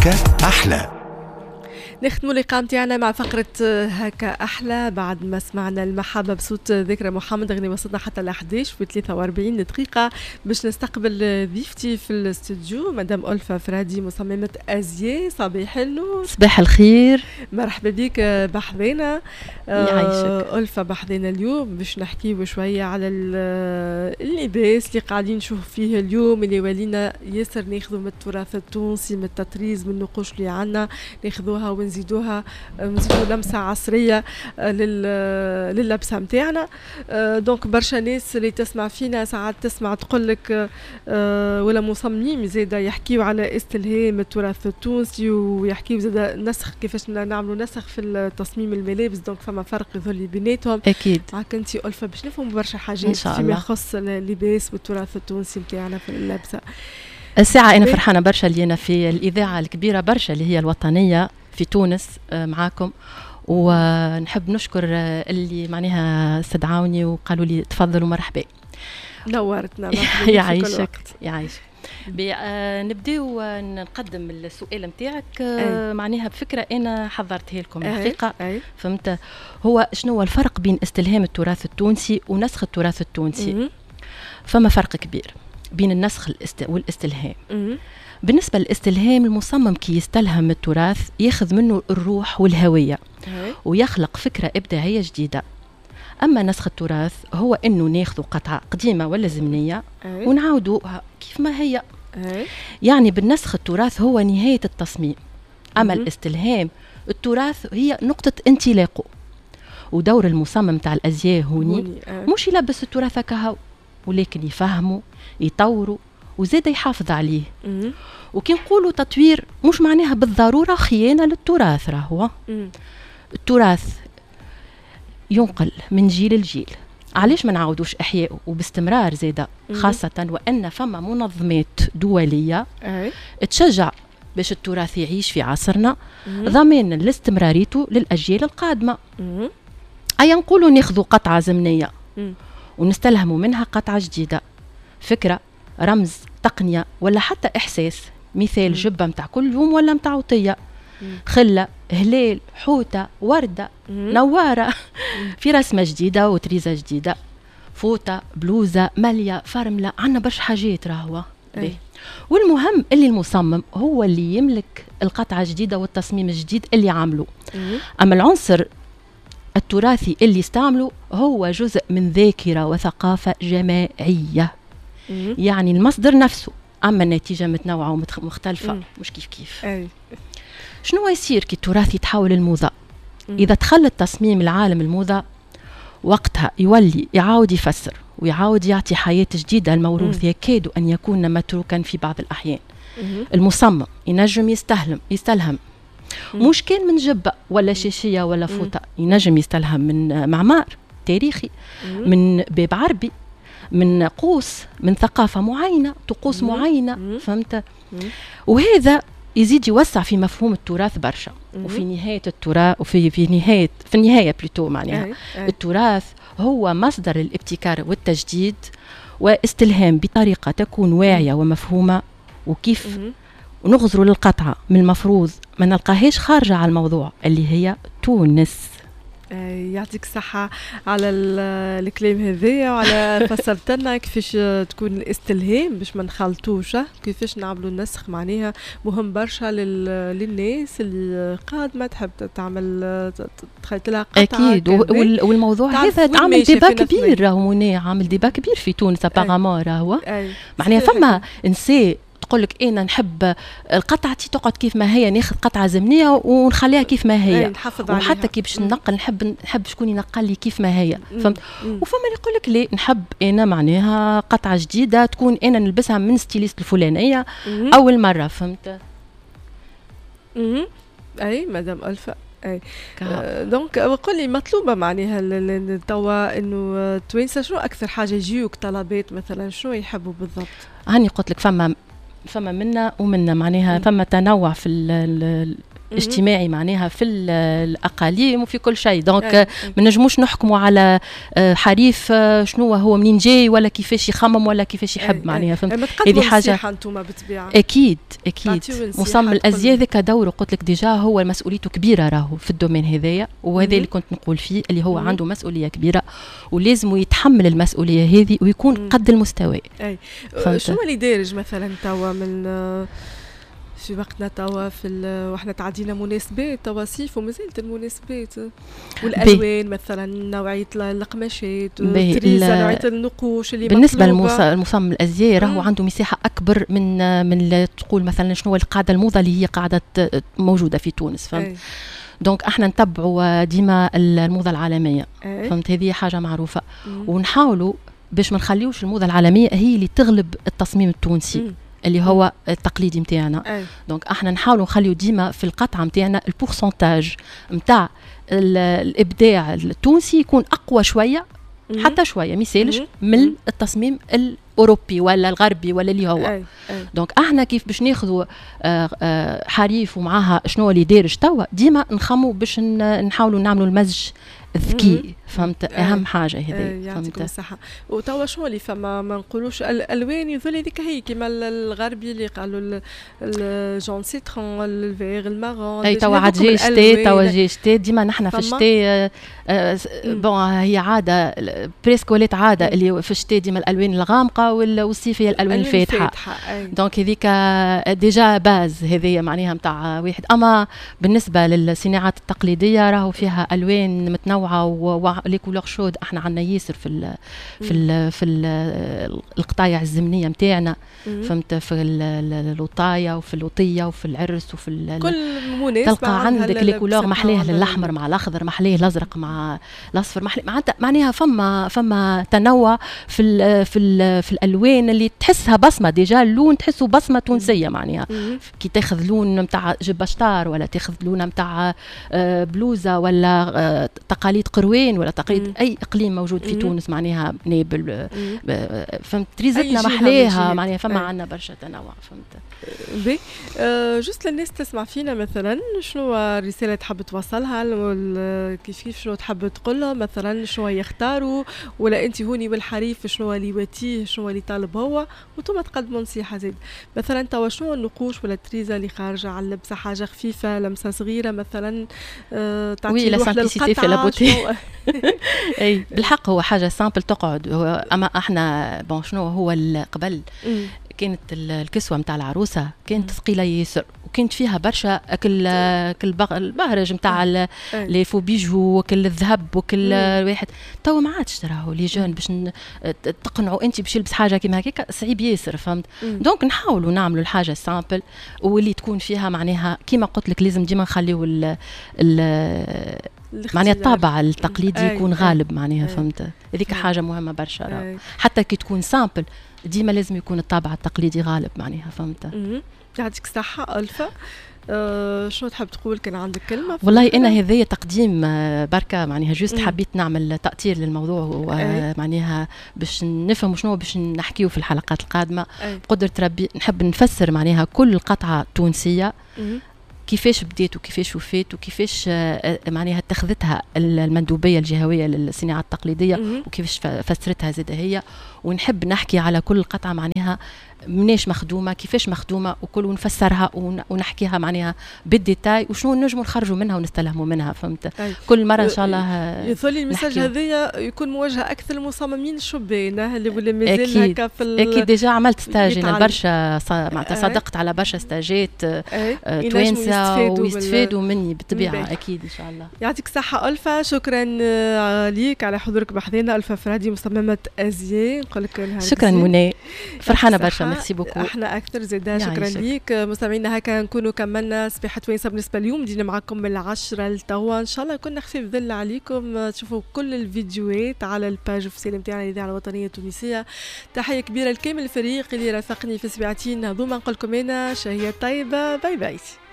هكا أحلى. نختموا اللقاء متاعنا مع فقرة هكا أحلى بعد ما سمعنا المحبة بصوت ذكرى محمد. غني وصلنا حتى ل 11 و 43 دقيقة باش نستقبل ضيفتي في الاستوديو مدام ألفة فرادي مصممة أزياء. صباح النور. صباح الخير. مرحبا بك بحذينا. يعيشك. ألفة بحذينا اليوم باش نحكيو شوية على اللباس اللي قاعدين نشوف فيه اليوم، اللي ولينا ياسر ناخذوا من التراث التونسي، من التطريز، من النقوش اللي عنا ناخذوها ونزيدوها لمسة عصرية لللبسة متاعنا. دونك برشا ناس اللي تسمع فينا ساعات تسمع تقول لك ولا مصممين زادا يحكيوا على استلهام التراث التونسي ويحكيوا زادا نسخ، كيفاش نعملوا نسخ في تصميم الملابس. دونك فما فرق يظل بيناتهم. اكيد. هاك انتي ألفة باش نفهم برشا حاجات فيما يخص اللباس والتراث التونسي متاعنا في اللبسة. الساعة أنا فرحانة برشا اللي أنا في الإذاعة الكبيرة برشا اللي هي الوطنية في تونس معاكم، ونحب نشكر اللي معناها استدعوني وقالوا لي تفضلوا مرحبا. نورتنا. يعيشك يعيشك. نبداو نقدم السؤال متاعك معناها بفكرة أنا حضرتها لكم الحقيقة. فهمت هو شنو هو الفرق بين استلهام التراث التونسي ونسخ التراث التونسي؟ فما فرق كبير بين النسخ والاستلهام. بالنسبة للاستلهام، المصمم كي يستلهم التراث ياخذ منه الروح والهوية ويخلق فكرة إبداعية جديدة. أما نسخ التراث هو إنه ناخذ قطعة قديمة ولا زمنية ونعاودوها كيف ما هي. يعني بالنسخ التراث هو نهاية التصميم، أما الاستلهام التراث هي نقطة انطلاقه. ودور المصمم تاع الأزياء هوني مش يلبس التراث كهو، ولكن يفهمه يطوره وزاد يحافظ عليه. وكي نقولوا تطوير مش معناها بالضرورة خيانة للتراث، راهو التراث ينقل من جيل لجيل. علاش ما نعاودوش إحياءه وباستمرار زاده، خاصة وأن فما منظمات دولية تشجع باش التراث يعيش في عصرنا ضمانا لاستمراريته للأجيال القادمة. أي نقولوا ناخذوا قطعة زمنية ونستلهموا منها قطعة جديدة، فكرة، رمز، تقنية، ولا حتى إحساس. مثال جبة متاع كل يوم ولا متاع عطية، خلة، هلال، حوتة، وردة، نوارة في رسمة جديدة وتريزة جديدة، فوطة، بلوزة، مالية، فرملة، عنا برش حاجات راهو. والمهم اللي المصمم هو اللي يملك القطعة الجديدة والتصميم الجديد اللي عامله. أما العنصر التراثي اللي استعمله هو جزء من ذاكرة وثقافة جماعية، يعني المصدر نفسه، أما النتيجة متنوعة ومختلفة مش كيف كيف. شنو يصير كي التراث يتحول الموضة؟ إذا تخلى التصميم العالم الموضة، وقتها يولي يعاود يفسر ويعاود يعطي حياة جديدة الموروث يكاد أن يكون متروكا في بعض الأحيان. المصمم ينجم يستلهم مش كان من جبة ولا شاشية ولا فوطة، ينجم يستلهم من معمار تاريخي، من باب عربي، من قوس، من ثقافة معينة، طقوس معينة. فهمت؟ وهذا يزيد يوسع في مفهوم التراث برشا. وفي نهاية التراث في النهاية بلوتو معناها التراث هو مصدر الابتكار والتجديد واستلهام بطريقة تكون واعية ومفهومة. وكيف نغزروا للقطعة من المفروض ما نلقاهاش خارجة على الموضوع اللي هي تونس. يعطيك الصحة على الكلام هذايا وعلى فسرت لنا كيفاش تكون الاستلهام باش ما نخلطوش، كيفاش نعملوا النسخ. معناها مهم برشا للناس اللي قادمة تحب تعمل تخيط لها قطعة. أكيد. والموضوع هذا عامل ديبا كبير، راهو عامل ديبا كبير في تونس ابارامون. راهو معناها فما نساء تقول لك انا نحب القطعتي تقعد كيف ما هي، ناخذ قطعه زمنيه ونخليها كيف ما هي، وحتى كي باش ننقل نحب شكون ينقل لي كيف ما هي. فهمت؟ وفما اللي يقول لك لا، نحب انا معناها قطعه جديده تكون انا نلبسها من ستيليست الفلانيه اول مره. فهمت؟ اي مدام ألفة. اي دونك قول لي مطلوبه معناها توا انه التوانسه شنو اكثر حاجه يجيوك طلبات مثلا، شنو يحبوا بالضبط؟ هاني قلت لك فما منا ومنا معناها فما تنوع اجتماعي معناها في الاقاليم وفي كل شيء. دونك ما نجموش نحكموا على حريف شنو هو منين جاي ولا كيفاش يخمم ولا كيفاش يحب معناها. فهمت؟ هذه حاجه انتم بالطبيعه اكيد مصمم الازياء ذاك دوره قلت لك ديجا هو مسؤوليته كبيره راهو في الدومين هذايا، وهذا اللي كنت نقول فيه اللي هو عنده مسؤوليه كبيره ولازم يتحمل المسؤوليه هذه ويكون قد المستوى. شنو اللي دارج مثلا توا من في وقتنا توا واحنا تعدينا مناسبات توا صيف ومازالت المناسبات والالوان مثلا نوعيه القماشات نوعيه النقوش اللي بالنسبه للمصمم الازياء راهو عنده مساحه اكبر من تقول مثلا شنو القاعده الموضه اللي هي قاعده موجوده في تونس. فهمت؟ دونك احنا نتبعوا ديما الموضه العالميه. فهمت؟ هذه حاجه معروفه ونحاولوا باش ما نخليوش الموضه العالميه هي اللي تغلب التصميم التونسي اللي هو التقليدي متاعنا. دونك احنا نحاولوا نخليو ديما في القطعه متاعنا البورسنتاج متاع الابداع التونسي يكون اقوى شويه حتى شويه ميسالش من التصميم الاوروبي ولا الغربي ولا اللي هو. دونك احنا كيف باش ناخذوا حريف ومعاها شنو اللي دارج توا ديما نخموا باش نحاولوا نعملوا المزج الذكي. فهمت؟ اهم حاجه هذه. يعطيكم الصحه. وتوا شنو اللي فما ما نقولوش الالوان يظل هذيك هي كيما الغربي اللي قالوا الجون سيترون الفيغ المارون. اي توا عاد جي شتي توا جي شتي ديما نحن في الشتي بون هي عاده بريسك ولات عاده اللي في الشتي ديما الالوان الغامقه والصيف هي الالوان الفاتحه. دونك هذيك ديجا باز هذه معناها نتاع واحد. اما بالنسبه للصناعات التقليديه راهو فيها الوان متنوعه لي كولور شود. احنا عندنا ياسر في القطايع الزمنيه نتاعنا. فهمت؟ في الوطايه وفي الوطيه وفي العرس وفي كل مناسبه تلقى عندك لي كولور محليه للاحمر مع الاخضر، محليه الازرق مع الاصفر، معناها فما تنوع في الالوان اللي تحسها بصمه. ديجا اللون تحسه بصمه تونسيه معناها. كي تاخذ لون نتاع جبه شطار ولا تاخذ لون نتاع بلوزه ولا تقاليد قروين ولا تقليد اي اقليم موجود في تونس معناها نابل. فهمت؟ تريزتنا محليها معناها فما عندنا برشا تنوع. فهمت؟ بي جست للناس تسمع فينا مثلا شنو الرساله تحب توصلها كيف شنو تحب تقول لهم مثلا شنو يختاروا ولا انت هوني والحريف شنو اللي يواتيه شنو اللي طالب هو وانتم تقدموا نصيحه زيد. مثلا توا شنو النقوش ولا التريزه اللي خارجه على اللبسه حاجه خفيفه لمسه صغيره مثلا تعطي لا سامبليسيتي في لابوتي. اي بالحق هو حاجه سامبل تقعد. اما احنا بون شنو هو قبل كانت الكسوه نتاع العروسه كانت ثقيله ياسر وكانت فيها برشا البهرج نتاع لي فو بيجو وكل الذهب وكل واحد. توا ما عادش تراهو لي جون باش تقنعوا انت باش يلبس حاجه كيما هكاك صعيب ياسر. فهمت؟ دونك نحاولوا نعملوا الحاجه سامبل واللي تكون فيها معناها كيما قلت لك لازم ديما نخليو معناها الطابع التقليدي يكون غالب معناها. فهمت؟ هذيك حاجه مهمه برشا. حتى كي تكون سامبل ديما لازم يكون الطابع التقليدي غالب معناها. فهمت؟ يعطيك الصحه ألفا. شنو تحب تقول؟ كان عندك كلمه؟ والله انا هذايا تقديم بركه معناها جوست حبيت نعمل تأطير للموضوع معناها باش نفهم شنو باش نحكيو في الحلقات القادمه. بقدرة ربي نحب نفسر معناها كل قطعه تونسيه كيفاش بديت وكيفاش وفات وكيفاش معناها اتخذتها المندوبيه الجهويه للصناعه التقليديه وكيفاش فسرتها زاد هي. ونحب نحكي على كل قطعه معناها مناش مخدومه كيفاش مخدومه وكل ونفسرها ونحكيها معناها بالديتاي وشنو نجموا نخرجوا منها ونستلهموا منها. فهمت؟ كل مره ان شاء الله يظل المساج هذايا يكون موجه اكثر للمصممين الشبان اللي ولا مازال هكا في اكيد ديجا عملت ستاج انا برشا معناتها صدقت على برشا ستاجات توانسه ويستفادوا مني بالطبيعه. اكيد ان شاء الله. يعطيك الصحه ألفا. شكرا ليك على حضورك بحضينا. ألفا فرادي مصممه ازياء. نقول لك شكرا منى فرحانه برشا. ميرسي بوكو. احنا اكثر زاده. شكرا ليك مستمعينا. هكا نكونوا كملنا صباحه توانسه بالنسبه اليوم. دينا معكم من 10 لتوا ان شاء الله كنا خفيف ظل عليكم. تشوفوا كل الفيديوهات على الباج اوفيسيال نتاعنا الاذاعه الوطنيه التونسيه. تحيه كبيره لكامل الفريق اللي رافقني في سباعتين هذوما. نقول لكم انا شهيه طيبه. باي باي.